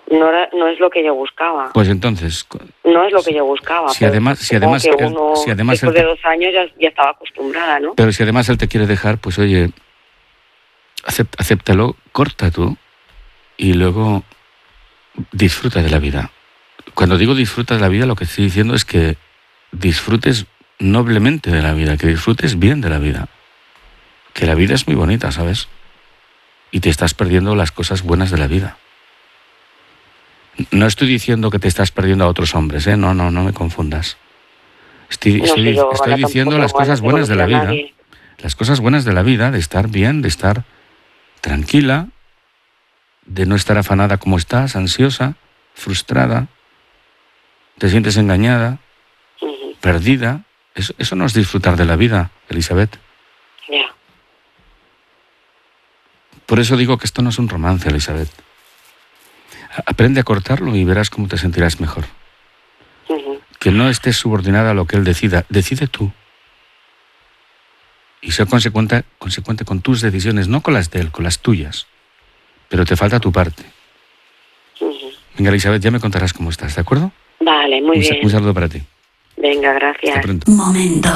No es lo que yo buscaba. Pues entonces... No es lo que yo buscaba. Si además después de 2 años ya estaba acostumbrada, ¿no? Pero si además él te quiere dejar, pues oye, acéptalo, corta tú y luego disfruta de la vida. Cuando digo disfruta de la vida, lo que estoy diciendo es que disfrutes noblemente de la vida, que disfrutes bien de la vida. Que la vida es muy bonita, ¿sabes? Y te estás perdiendo las cosas buenas de la vida. No estoy diciendo que te estás perdiendo a otros hombres, ¿eh? No me confundas. Estoy diciendo las cosas buenas de la vida. Las cosas buenas de la vida, de estar bien, de estar tranquila, de no estar afanada como estás, ansiosa, frustrada, te sientes engañada, perdida. Eso no es disfrutar de la vida, Elizabeth. Ya. Por eso digo que esto no es un romance, Elizabeth. Aprende a cortarlo y verás cómo te sentirás mejor. Que no estés subordinada a lo que él decida. Decide tú. Y sé consecuente con tus decisiones, no con las de él, con las tuyas. Pero te falta tu parte. Venga, Elizabeth, ya me contarás cómo estás, ¿de acuerdo? Vale, muy bien. Un saludo para ti. Venga, gracias. Hasta pronto. Momento.